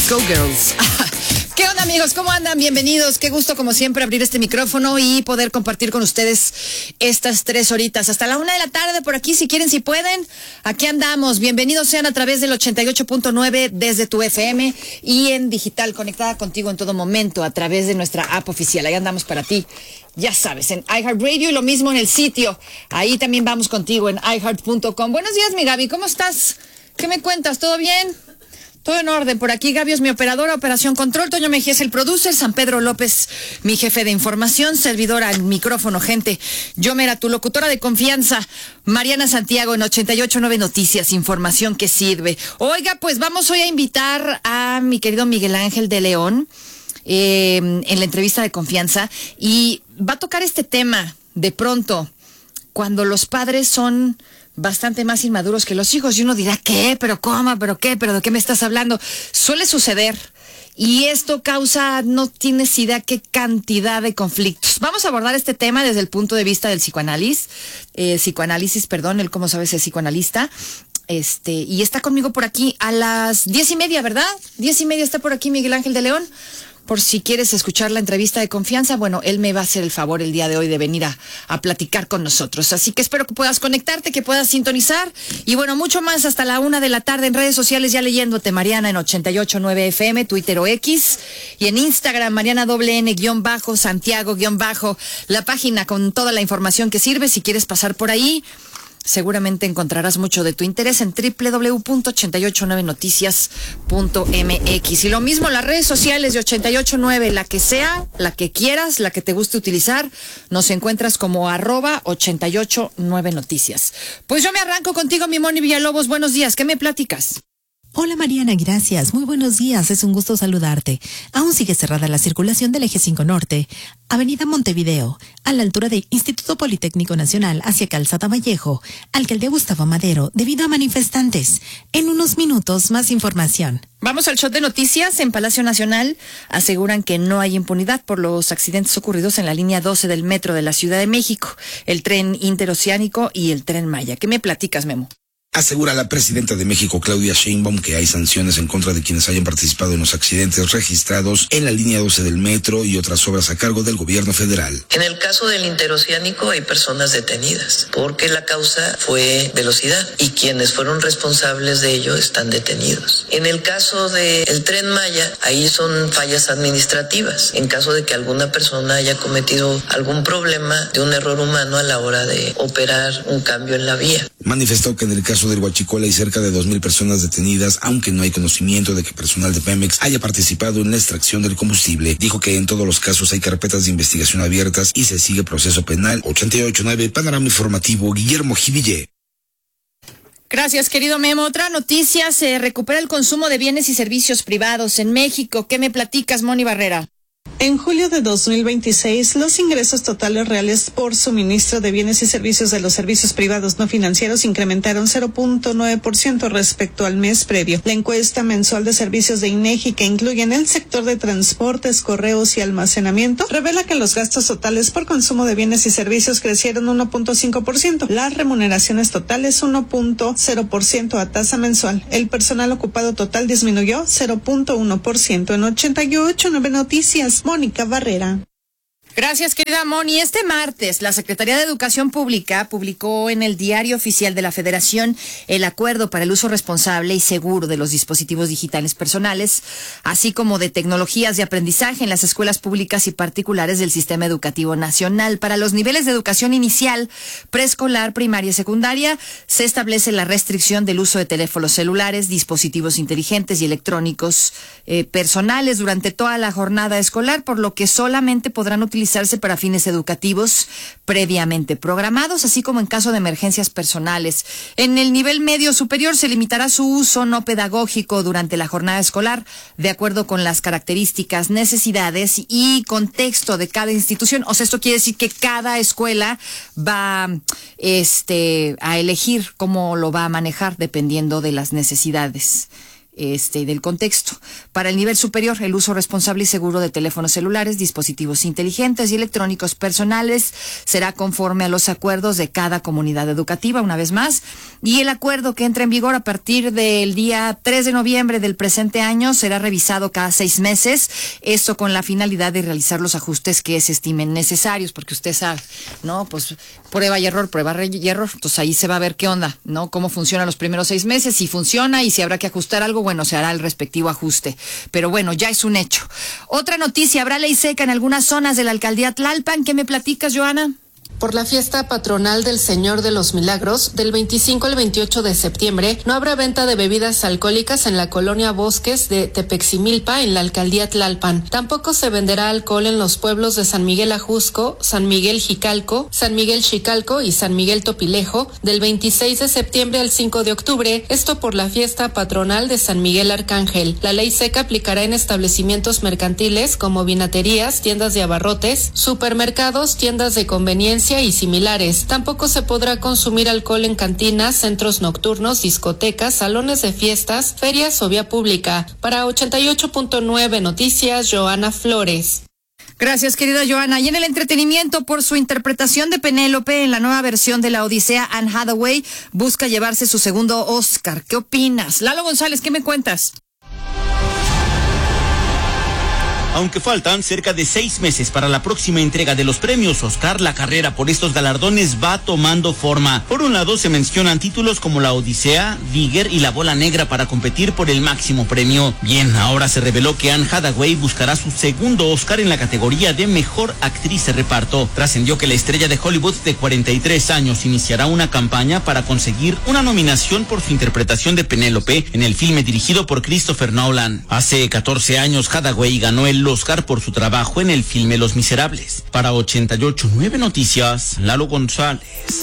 Go Girls. ¿Qué onda, amigos? ¿Cómo andan? Bienvenidos. Qué gusto, como siempre, abrir este micrófono y poder compartir con ustedes estas 3 horitas. Hasta la 1 de la tarde por aquí, si quieren, si pueden. Aquí andamos. Bienvenidos sean a través del 88.9 desde tu FM y en digital, conectada contigo en todo momento a través de nuestra app oficial. Ahí andamos para ti. Ya sabes, en iHeartRadio y lo mismo en el sitio. Ahí también vamos contigo en iHeart.com. Buenos días, mi Gaby. ¿Cómo estás? ¿Qué me cuentas? ¿Todo bien? Todo en orden. Por aquí Gaby es mi operadora, Operación Control. Toño Mejía es el producer. San Pedro López, mi jefe de información. Servidora al micrófono, gente. Yo Mera, tu locutora de confianza. Mariana Santiago en 88.9 Noticias. Información que sirve. Oiga, pues vamos hoy a invitar a mi querido Miguel Ángel de León en la entrevista de confianza. Y va a tocar este tema de pronto, cuando los padres son bastante más inmaduros que los hijos, y uno dirá, ¿qué? ¿Pero cómo? ¿Pero qué? ¿Pero de qué me estás hablando? Suele suceder, y esto causa, no tienes idea qué cantidad de conflictos. Vamos a abordar este tema desde el punto de vista del psicoanálisis, él, como sabes, es psicoanalista, y está conmigo por aquí a las 10:30, ¿verdad? 10:30 está por aquí Miguel Ángel de León. Por si quieres escuchar la entrevista de confianza, bueno, él me va a hacer el favor el día de hoy de venir a platicar con nosotros. Así que espero que puedas conectarte, que puedas sintonizar. Y bueno, mucho más hasta la 1 de la tarde en redes sociales, ya leyéndote, Mariana en 88.9 FM, Twitter o X. Y en Instagram, Mariana _N_Santiago_, la página con toda la información que sirve. Si quieres pasar por ahí, seguramente encontrarás mucho de tu interés en www.889noticias.mx. Y lo mismo las redes sociales de 88.9, la que sea, la que quieras, la que te guste utilizar, nos encuentras como @889noticias. Pues yo me arranco contigo, mi Moni Villalobos. Buenos días, ¿qué me platicas? Hola Mariana, gracias. Muy buenos días, es un gusto saludarte. Aún sigue cerrada la circulación del Eje 5 Norte, Avenida Montevideo, a la altura de Instituto Politécnico Nacional hacia Calzada Vallejo, Alcaldía Gustavo Madero, debido a manifestantes. En unos minutos, más información. Vamos al shot de noticias. En Palacio Nacional aseguran que no hay impunidad por los accidentes ocurridos en la línea 12 del metro de la Ciudad de México, el tren interoceánico y el tren Maya. ¿Qué me platicas, Memo? Asegura la presidenta de México, Claudia Sheinbaum, que hay sanciones en contra de quienes hayan participado en los accidentes registrados en la línea 12 del metro y otras obras a cargo del gobierno federal. En el caso del interoceánico hay personas detenidas porque la causa fue velocidad y quienes fueron responsables de ello están detenidos. En el caso del tren Maya, ahí son fallas administrativas. En caso de que alguna persona haya cometido algún problema de un error humano a la hora de operar un cambio en la vía. Manifestó que en el caso del Huachicola hay cerca de 2,000 personas detenidas, aunque no hay conocimiento de que personal de Pemex haya participado en la extracción del combustible. Dijo que en todos los casos hay carpetas de investigación abiertas y se sigue proceso penal. 88.9 Panorama Informativo, Guillermo Jiville. Gracias, querido Memo. Otra noticia, se recupera el consumo de bienes y servicios privados en México. ¿Qué me platicas, Moni Barrera? En julio de 2026, los ingresos totales reales por suministro de bienes y servicios de los servicios privados no financieros incrementaron 0.9% respecto al mes previo. La encuesta mensual de servicios de INEGI, que incluyen el sector de transportes, correos y almacenamiento, revela que los gastos totales por consumo de bienes y servicios crecieron 1.5%. Las remuneraciones totales 1.0% a tasa mensual. El personal ocupado total disminuyó 0.1%. En 88.9 Noticias, Mónica Barrera. Gracias, querida Moni. Este martes, la Secretaría de Educación Pública publicó en el Diario Oficial de la Federación el acuerdo para el uso responsable y seguro de los dispositivos digitales personales, así como de tecnologías de aprendizaje en las escuelas públicas y particulares del Sistema Educativo Nacional. Para los niveles de educación inicial, preescolar, primaria y secundaria, se establece la restricción del uso de teléfonos celulares, dispositivos inteligentes y electrónicos personales durante toda la jornada escolar, por lo que solamente podrán utilizarse para fines educativos previamente programados, así como en caso de emergencias personales. En el nivel medio superior se limitará su uso no pedagógico durante la jornada escolar, de acuerdo con las características, necesidades y contexto de cada institución. O sea, esto quiere decir que cada escuela va a elegir cómo lo va a manejar dependiendo de las necesidades del contexto. Para el nivel superior, el uso responsable y seguro de teléfonos celulares, dispositivos inteligentes y electrónicos personales será conforme a los acuerdos de cada comunidad educativa, una vez más, y el acuerdo que entra en vigor a partir del día 3 de noviembre del presente año será revisado cada 6 meses, esto con la finalidad de realizar los ajustes que se estimen necesarios, porque usted sabe, ¿no? Pues prueba y error, entonces ahí se va a ver qué onda, ¿no? Cómo funciona los primeros 6 meses, si funciona y si habrá que ajustar algo, bueno, se hará el respectivo ajuste. Pero bueno, ya es un hecho. Otra noticia, habrá ley seca en algunas zonas de la alcaldía Tlalpan. ¿Qué me platicas, Joana? Por la fiesta patronal del Señor de los Milagros, del 25 al 28 de septiembre, no habrá venta de bebidas alcohólicas en la colonia Bosques de Tepeximilpa, en la alcaldía Tlalpan. Tampoco se venderá alcohol en los pueblos de San Miguel Ajusco, San Miguel Jicalco, San Miguel Chicalco y San Miguel Topilejo, del 26 de septiembre al 5 de octubre, esto por la fiesta patronal de San Miguel Arcángel. La ley seca aplicará en establecimientos mercantiles como vinaterías, tiendas de abarrotes, supermercados, tiendas de conveniencia y similares. Tampoco se podrá consumir alcohol en cantinas, centros nocturnos, discotecas, salones de fiestas, ferias o vía pública. Para 88.9 Noticias, Joana Flores. Gracias, querida Joana. Y en el entretenimiento, por su interpretación de Penélope en la nueva versión de La Odisea, Anne Hathaway busca llevarse su segundo Oscar. ¿Qué opinas? Lalo González, ¿qué me cuentas? Aunque faltan cerca de 6 meses para la próxima entrega de los premios Oscar, la carrera por estos galardones va tomando forma. Por un lado se mencionan títulos como La Odisea, Vigor y La Bola Negra para competir por el máximo premio. Bien, ahora se reveló que Anne Hathaway buscará su segundo Oscar en la categoría de Mejor Actriz de Reparto. Trascendió que la estrella de Hollywood de 43 años iniciará una campaña para conseguir una nominación por su interpretación de Penélope en el filme dirigido por Christopher Nolan. Hace 14 años Hathaway ganó el Oscar por su trabajo en el filme Los Miserables. Para 88.9 Noticias, Lalo González.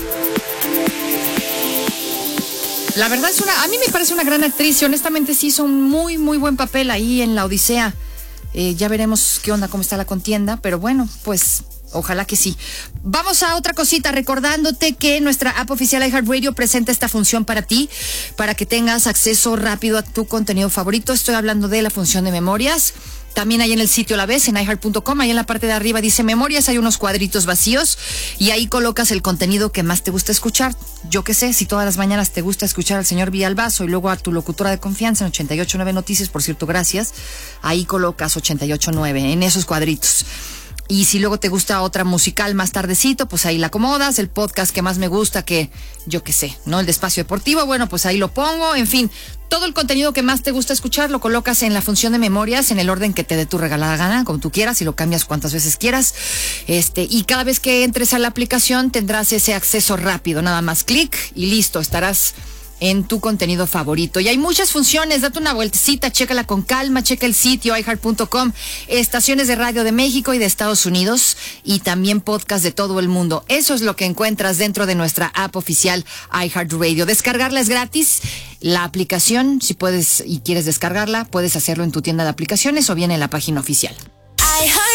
La verdad a mí me parece una gran actriz y honestamente sí hizo un muy, muy buen papel ahí en La Odisea. Ya veremos qué onda, cómo está la contienda, pero bueno, pues ojalá que sí. Vamos a otra cosita, recordándote que nuestra app oficial iHeartRadio presenta esta función para ti, para que tengas acceso rápido a tu contenido favorito. Estoy hablando de la función de memorias. También ahí en el sitio la ves, en iHeart.com, ahí en la parte de arriba dice memorias, hay unos cuadritos vacíos y ahí colocas el contenido que más te gusta escuchar. Yo qué sé, si todas las mañanas te gusta escuchar al señor Villalbazo y luego a tu locutora de confianza en 88.9 Noticias, por cierto, gracias, ahí colocas 88.9 en esos cuadritos. Y si luego te gusta otra musical más tardecito, pues ahí la acomodas. El podcast que más me gusta, que yo qué sé, ¿no? El de Espacio Deportivo, bueno, pues ahí lo pongo. En fin, todo el contenido que más te gusta escuchar lo colocas en la función de memorias, en el orden que te dé tu regalada gana, como tú quieras, y lo cambias cuantas veces quieras. Y cada vez que entres a la aplicación tendrás ese acceso rápido. Nada más clic y listo, estarás en tu contenido favorito. Y hay muchas funciones, date una vueltecita, chécala con calma, checa el sitio iHeart.com, estaciones de radio de México y de Estados Unidos y también podcast de todo el mundo. Eso es lo que encuentras dentro de nuestra app oficial iHeartRadio. Descargarla es gratis. La aplicación, si puedes y quieres descargarla, puedes hacerlo en tu tienda de aplicaciones o bien en la página oficial.